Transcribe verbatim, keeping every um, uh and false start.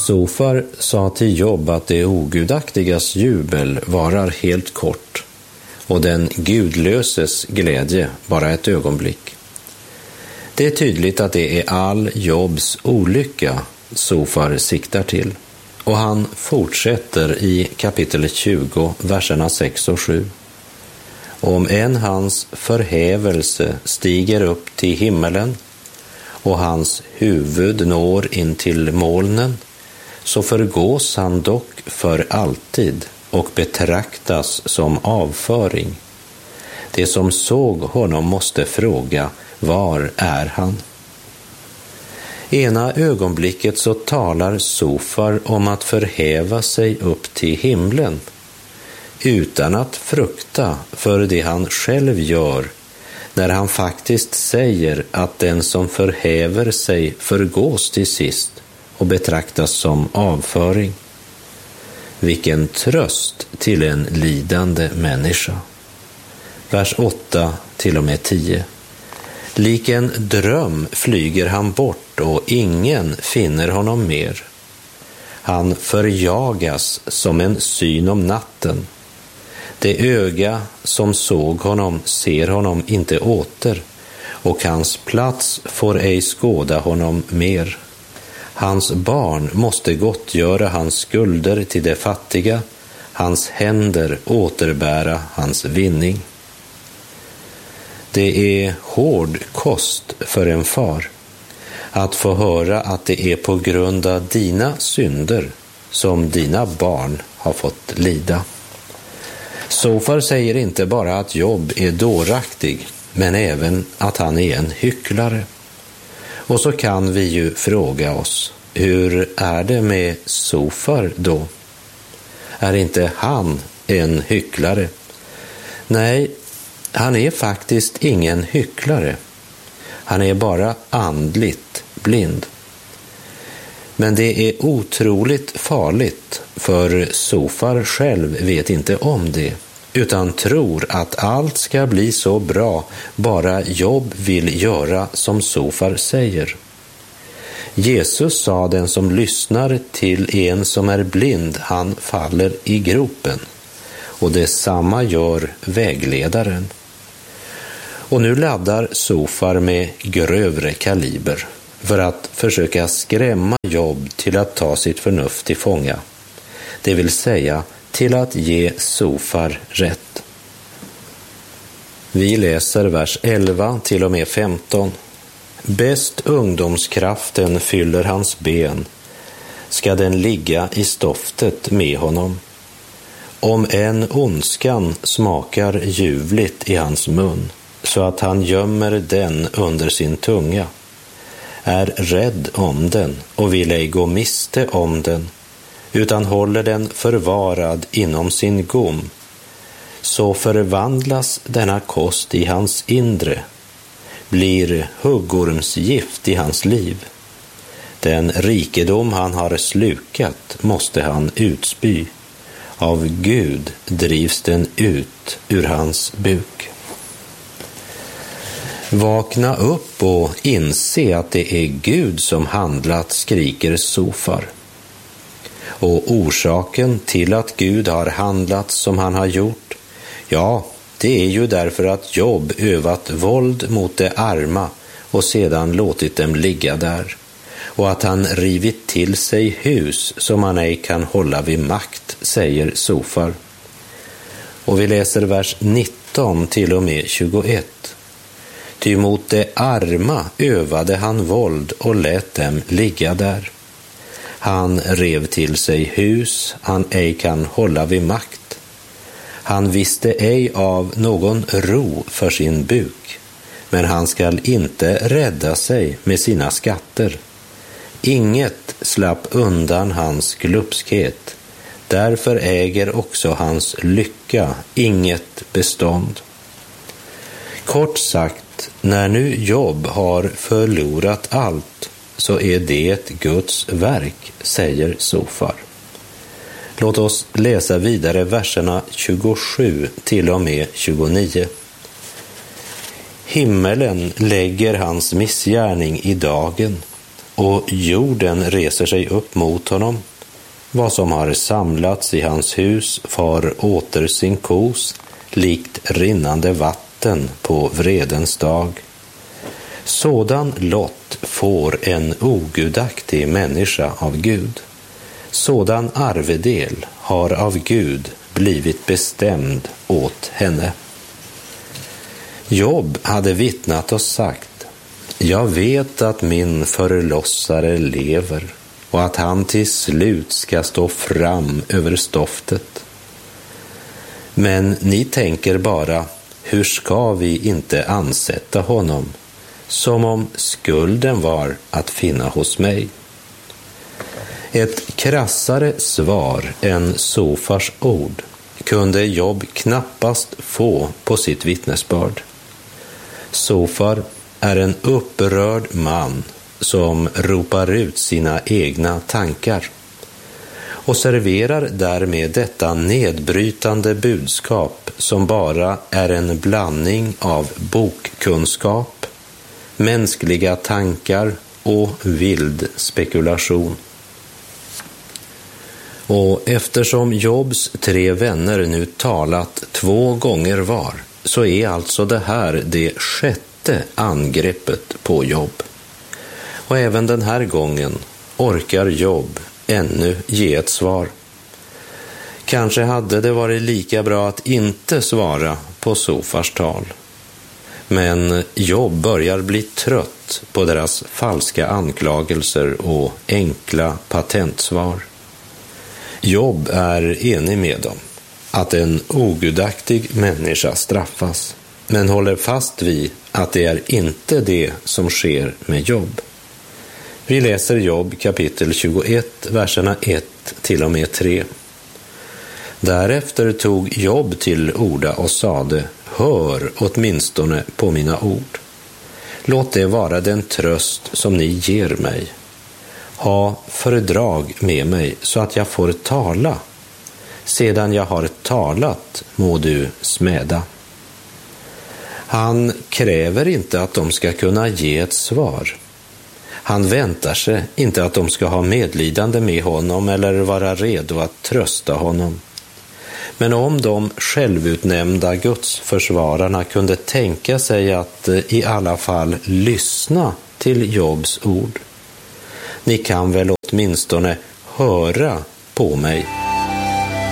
Sofar sa till Job att det ogudaktigas jubel varar helt kort och den gudlöses glädje bara ett ögonblick. Det är tydligt att det är all Jobs olycka Sofar siktar till, och han fortsätter i kapitel tjugo, verserna sex och sju. Om en hans förhävelse stiger upp till himmelen och hans huvud når in till molnen, så förgås han dock för alltid och betraktas som avföring. Det som såg honom måste fråga, var är han? Ena ögonblicket så talar Sofar om att förhäva sig upp till himlen, utan att frukta för det han själv gör, när han faktiskt säger att den som förhäver sig förgås till sist och betraktas som avföring. Vilken tröst till en lidande människa. Vers åtta till och med tio. Lik en dröm flyger han bort och ingen finner honom mer. Han förjagas som en syn om natten. Det öga som såg honom ser honom inte åter, och hans plats får ej skåda honom mer. Hans barn måste gottgöra hans skulder till de fattiga, hans händer återbära hans vinning. Det är hård kost för en far att få höra att det är på grund av dina synder som dina barn har fått lida. Sofar säger inte bara att Job är dåraktig, men även att han är en hycklare. Och så kan vi ju fråga oss, hur är det med Sofar då? Är inte han en hycklare? Nej, han är faktiskt ingen hycklare. Han är bara andligt blind. Men det är otroligt farligt, för Sofar själv vet inte om det, utan tror att allt ska bli så bra bara Job vill göra som Sofar säger. Jesus sa, den som lyssnar till en som är blind, han faller i gropen. Och detsamma gör vägledaren. Och nu laddar Sofar med grövre kaliber för att försöka skrämma Job till att ta sitt förnuft till fånga. Det vill säga till att ge Sofar rätt. Vi läser vers elva till och med femton. Bäst ungdomskraften fyller hans ben, ska den ligga i stoftet med honom. Om en ondskan smakar ljuvligt i hans mun, så att han gömmer den under sin tunga, är rädd om den och vill ej gå miste om den, utan håller den förvarad inom sin gom, så förvandlas denna kost i hans inre, blir huggormsgift i hans liv. Den rikedom han har slukat måste han utspy. Av Gud drivs den ut ur hans buk. Vakna upp och inse att det är Gud som handlat, skriker Sofar. Och orsaken till att Gud har handlat som han har gjort, ja, det är ju därför att Job övat våld mot de arma och sedan låtit dem ligga där, och att han rivit till sig hus som han ej kan hålla vid makt, säger Sofar. Och vi läser vers nitton till och med tjugoett. Ty mot de arma övade han våld och lät dem ligga där. Han rev till sig hus han ej kan hålla vid makt. Han visste ej av någon ro för sin buk, men han skall inte rädda sig med sina skatter. Inget slapp undan hans glupskhet, därför äger också hans lycka inget bestånd. Kort sagt, när nu Job har förlorat allt, så är det ett Guds verk, säger Sofar. Låt oss läsa vidare verserna tjugosju till och med tjugonio. Himmelen lägger hans missgärning i dagen, och jorden reser sig upp mot honom. Vad som har samlats i hans hus far åter sin kos, likt rinnande vatten på vredens dag. Sådan lott får en ogudaktig människa av Gud. Sådan arvedel har av Gud blivit bestämd åt henne. Job hade vittnat och sagt: jag vet att min förlossare lever och att han till slut ska stå fram över stoftet. Men ni tänker bara: hur ska vi inte ansätta honom? Som om skulden var att finna hos mig. Ett krassare svar än Sofars ord kunde Job knappast få på sitt vittnesbörd. Sofar är en upprörd man som ropar ut sina egna tankar och serverar därmed detta nedbrytande budskap som bara är en blandning av bokkunskap, mänskliga tankar och vild spekulation. Och eftersom Jobs tre vänner nu talat två gånger var, så är alltså det här det sjätte angreppet på Job. Och även den här gången orkar Job ännu ge ett svar. Kanske hade det varit lika bra att inte svara på Sofars tal. Men Job börjar bli trött på deras falska anklagelser och enkla patentsvar. Job är enig med dem att en ogudaktig människa straffas, men håller fast vid att det är inte det som sker med Job. Vi läser Job kapitel tjugoett, verserna ett till och med tre. Därefter tog Job till orda och sade: hör åtminstone på mina ord. Låt det vara den tröst som ni ger mig. Ha fördrag med mig så att jag får tala. Sedan jag har talat må du smäda. Han kräver inte att de ska kunna ge ett svar. Han väntar sig inte att de ska ha medlidande med honom eller vara redo att trösta honom. Men om de självutnämnda gudsförsvararna kunde tänka sig att i alla fall lyssna till Jobs ord. Ni kan väl åtminstone höra på mig,